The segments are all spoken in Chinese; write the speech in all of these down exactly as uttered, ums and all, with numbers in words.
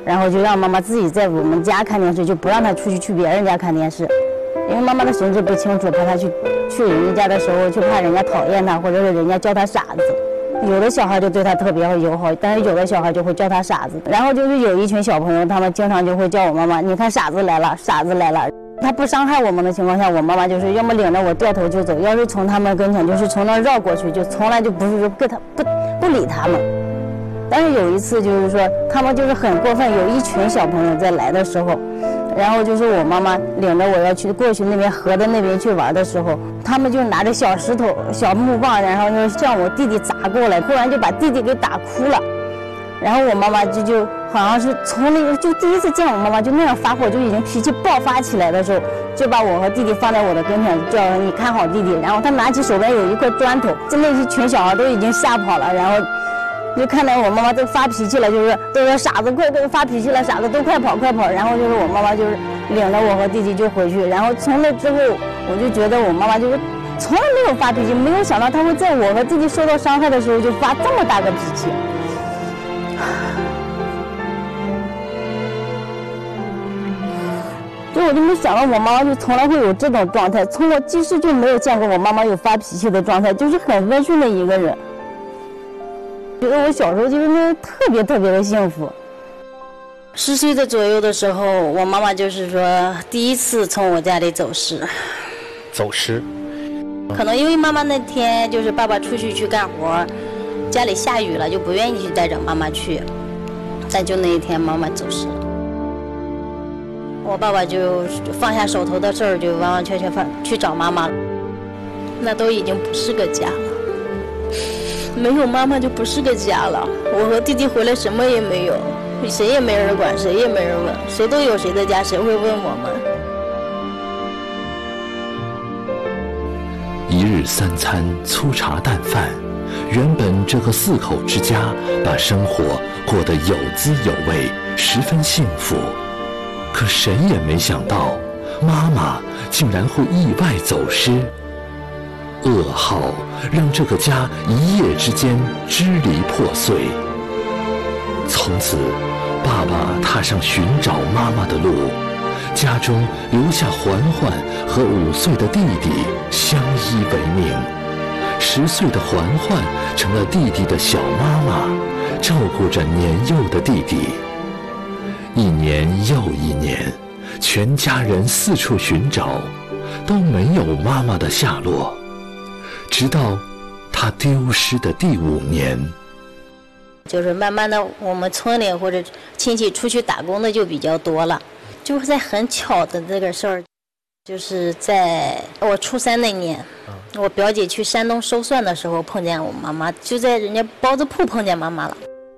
然后就让妈妈自己在我们家看电视，就不让她出去去别人家看电视，因为妈妈的神志不清楚，怕她去去人家家的时候就怕人家讨厌她，或者是人家叫她傻子。有的小孩就对她特别友好，但是有的小孩就会叫她傻子。然后就是有一群小朋友，他们经常就会叫我妈妈，你看傻子来了，傻子来了。他不伤害我们的情况下，我妈妈就是要么领着我掉头就走，要是从他们跟前就是从那绕过去，就从来就不是说跟他不不理他们。但是有一次就是说他们就是很过分，有一群小朋友在来的时候，然后就是我妈妈领着我要去过去那边河的那边去玩的时候，他们就拿着小石头小木棒，然后就向我弟弟砸过来，忽然就把弟弟给打哭了。然后我妈妈就就好像是从那个就第一次见我妈妈就那样发火，就已经脾气爆发起来的时候，就把我和弟弟放在我的跟前，叫你看好弟弟。然后他拿起手边有一块砖头，就那一群小孩都已经吓跑了，然后就看到我妈妈都发脾气了，就是都说傻子快都发脾气了，傻子都快跑快跑。然后就是我妈妈就是领着我和弟弟就回去。然后从那之后我就觉得我妈妈就是从来没有发脾气，没有想到她会在我和弟弟受到伤害的时候就发这么大个脾气。所以我就没想到我妈妈就从来会有这种状态，从我记事就没有见过我妈妈有发脾气的状态，就是很温顺的一个人。觉得我小时候就是那特别特别的幸福。十岁的左右的时候，我妈妈就是说第一次从我家里走失。 走失？ 可能因为妈妈那天就是爸爸出去去干活，家里下雨了，就不愿意去带着妈妈去，但就那一天妈妈走失了。我爸爸就放下手头的事儿，就完完全全放去找妈妈了。那都已经不是个家了，没有妈妈就不是个家了。我和弟弟回来什么也没有，谁也没人管，谁也没人问，谁都有谁的家，谁会问我们？ 一日三餐粗茶淡饭，原本这个四口之家把生活过得有滋有味，十分幸福。可谁也没想到，妈妈竟然会意外走失。噩耗让这个家一夜之间支离破碎。从此，爸爸踏上寻找妈妈的路，家中留下环环和五岁的弟弟相依为命。十岁的环环成了弟弟的小妈妈，照顾着年幼的弟弟。一年又一年，全家人四处寻找，都没有妈妈的下落。直到她丢失的第五年， 就是慢慢的，我们村里或者亲戚出去打工的就比较多了。就是在很巧的这个事儿，就是在我初三那年，我表姐去山东收蒜的时候碰见我妈妈，就在人家包子铺碰见妈妈了。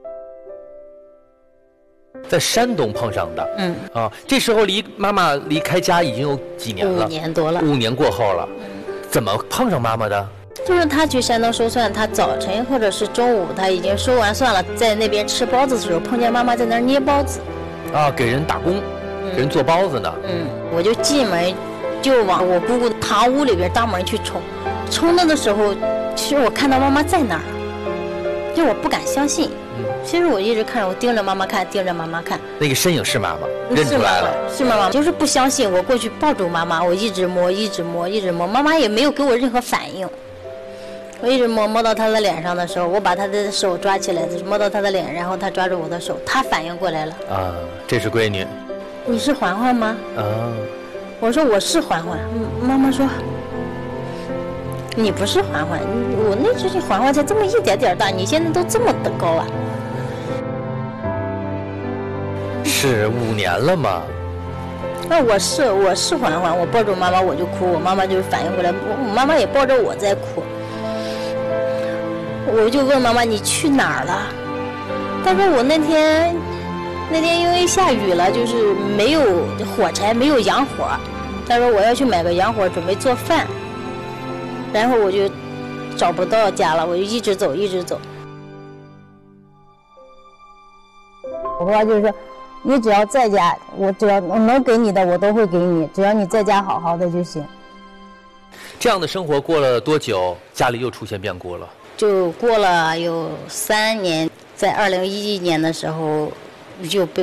在山东碰上的，嗯啊，这时候离妈妈离开家已经有几年了？ 五年多了。 五年过后了， 嗯、 怎么碰上妈妈的？ 就是她去山东收蒜，她早晨或者是中午，她已经收完蒜了，在那边吃包子的时候，碰见妈妈在那儿捏包子。 啊，给人打工，嗯、给人做包子呢。 嗯，我就进门，就往我姑姑的堂屋里边大门去冲，冲到的时候，其实我看到妈妈在那儿，就我不敢相信。其实我一直看着，我盯着妈妈看，盯着妈妈看。 那个身影是妈妈，认出来了， 是妈妈，就是不相信。我过去抱住妈妈，我一直摸，一直摸，一直摸，妈妈也没有给我任何反应。我一直摸摸到她的脸上的时候，我把她的手抓起来，摸到她的脸，然后她抓住我的手，她反应过来了。 啊，这是闺女。 你是环环吗？ 啊。 我说我是环环。妈妈说。你不是环环，我那时候环环才这么一点点大，你现在都这么的高啊！ 是五年了吗？ 那我是我是环环，我抱住妈妈我就哭，我妈妈就反应过来，我妈妈也抱着我在哭。我就问妈妈你去哪儿了？她说我那天那天因为下雨了，就是没有火柴，没有洋火。她说我要去买个洋火，准备做饭。然后我就找不到家了，我就一直走，一直走。我话就是说，你只要在家，我只要我能给你的，我都会给你，只要你在家好好的就行。 这样的生活过了多久，家里又出现变故了？ 就过了有三年，在二零一一年的时候，就被